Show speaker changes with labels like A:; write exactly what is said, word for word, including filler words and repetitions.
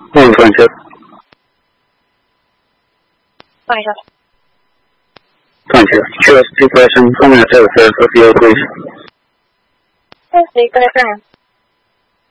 A: One twenty.
B: Thank you.
A: Thank you. Choose depression, one minute service for field, please.
B: Yes, good afternoon.